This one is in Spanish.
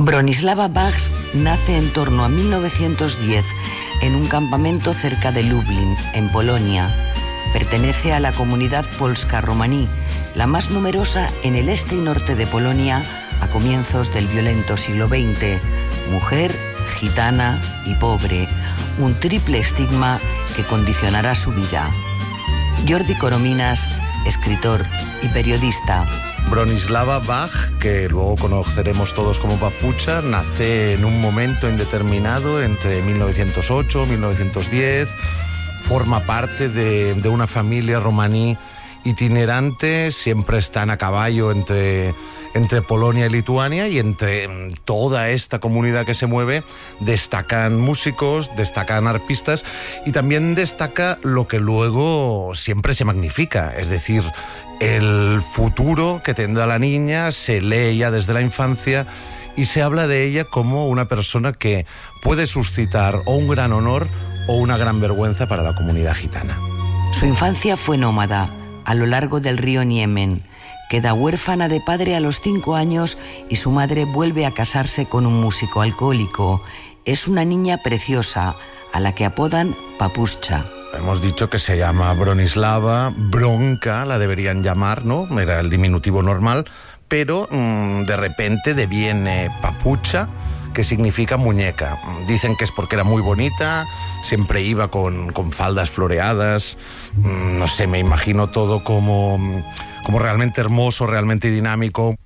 Bronislava Bach nace en torno a 1910 en un campamento cerca de Lublin, en Polonia. Pertenece a la comunidad polska romaní, la más numerosa en el este y norte de Polonia a comienzos del violento siglo XX. Mujer, gitana y pobre, un triple estigma que condicionará su vida. Jordi Corominas, escritor y periodista. Bronislava Bach, que luego conoceremos todos como Papucha, nace en un momento indeterminado entre 1908 y 1910. Forma parte de una familia romaní itinerante, siempre están a caballo entre Polonia y Lituania, y entre toda esta comunidad que se mueve destacan músicos, destacan arpistas, y también destaca lo que luego siempre se magnifica, es decir, el futuro que tendrá la niña. Se lee ya desde la infancia y se habla de ella como una persona que puede suscitar o un gran honor o una gran vergüenza para la comunidad gitana. Su infancia fue nómada a lo largo del río Niemen. Queda huérfana de padre a los 5 años y su madre vuelve a casarse con un músico alcohólico. Es una niña preciosa, a la que apodan Papucha. Hemos dicho que se llama Bronislava, Bronca la deberían llamar, ¿no? Era el diminutivo normal, pero de repente deviene Papucha, que significa muñeca. Dicen que es porque era muy bonita, siempre iba con faldas floreadas, no sé, me imagino todo como realmente hermoso, realmente dinámico.